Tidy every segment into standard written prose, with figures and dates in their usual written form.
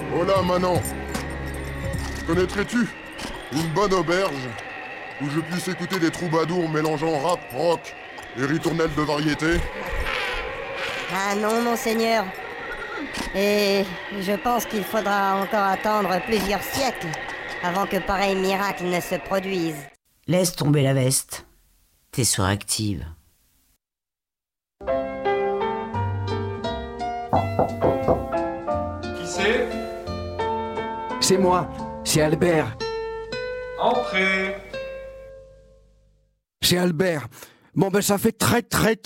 Hola, Manon. Connaîtrais-tu une bonne auberge où je puisse écouter des troubadours mélangeant rap, rock et ritournelles de variété? Ah non, monseigneur. Et je pense qu'il faudra encore attendre plusieurs siècles avant que pareil miracle ne se produise. Laisse tomber la veste. T'es suractive. Qui c'est? C'est moi, c'est Albert. Entrez. C'est Albert. Bon ben ça fait très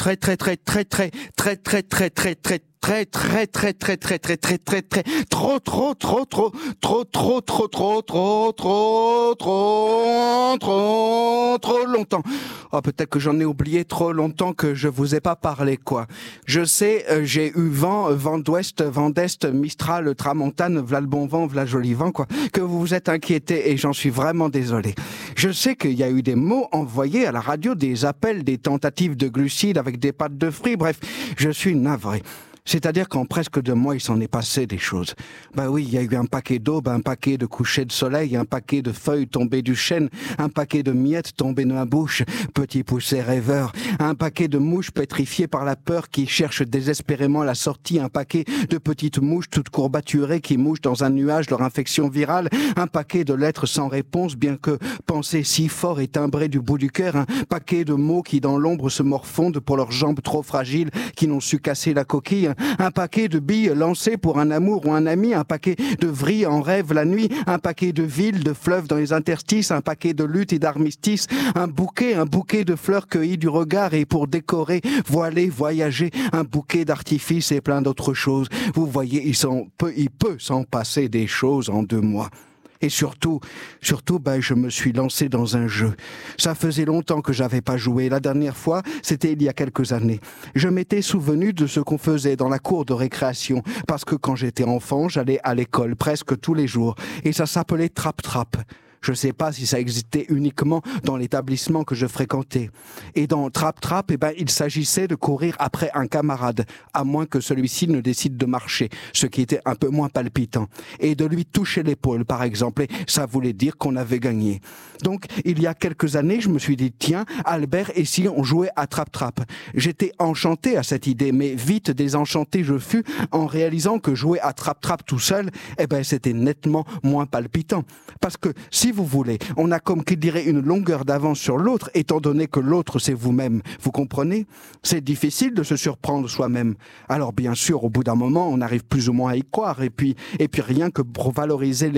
trop longtemps. Oh, peut-être que j'en ai oublié trop longtemps que je vous ai pas parlé, quoi. Je sais, j'ai eu vent d'ouest, vent d'est, Mistral, Tramontane, v'là le bon vent, v'là le joli vent, quoi. Que vous vous êtes inquiété et j'en suis vraiment désolé. Je sais qu'il y a eu des mots envoyés à la radio, des appels, des tentatives de glucides avec des pâtes de fruits, bref, je suis navré. C'est-à-dire qu'en presque 2 mois, il s'en est passé des choses. Ben oui, il y a eu un paquet d'aubes, un paquet de couchers de soleil, un paquet de feuilles tombées du chêne, un paquet de miettes tombées de ma bouche, petit poussé rêveur, un paquet de mouches pétrifiées par la peur qui cherchent désespérément la sortie, un paquet de petites mouches toutes courbaturées qui mouchent dans un nuage leur infection virale, un paquet de lettres sans réponse, bien que pensées si fort et timbrées du bout du cœur, un paquet de mots qui dans l'ombre se morfondent pour leurs jambes trop fragiles qui n'ont su casser la coquille, un paquet de billes lancées pour un amour ou un ami, un paquet de vrilles en rêve la nuit, un paquet de villes, de fleuves dans les interstices, un paquet de luttes et d'armistices, un bouquet de fleurs cueillies du regard et pour décorer, voiler, voyager, un bouquet d'artifices et plein d'autres choses. Vous voyez, il peut s'en passer des choses en 2 mois. Et surtout, ben, je me suis lancé dans un jeu. Ça faisait longtemps que j'avais pas joué. La dernière fois, c'était il y a quelques années. Je m'étais souvenu de ce qu'on faisait dans la cour de récréation, parce que quand j'étais enfant, j'allais à l'école presque tous les jours. Et ça s'appelait Trap-Trap. Je ne sais pas si ça existait uniquement dans l'établissement que je fréquentais. Et dans Trap-Trap, eh ben, il s'agissait de courir après un camarade, à moins que celui-ci ne décide de marcher, ce qui était un peu moins palpitant. Et de lui toucher l'épaule, par exemple, et ça voulait dire qu'on avait gagné. Donc, il y a quelques années, je me suis dit, tiens, Albert, et si on jouait à Trap-Trap? J'étais enchanté à cette idée, mais vite désenchanté je fus en réalisant que jouer à Trap-Trap tout seul, eh ben, c'était nettement moins palpitant. Parce que si vous voulez, on a comme qui dirait une longueur d'avance sur l'autre, étant donné que l'autre c'est vous-même. Vous comprenez? C'est difficile de se surprendre soi-même. Alors bien sûr, au bout d'un moment, on arrive plus ou moins à y croire, et puis rien que pour valoriser les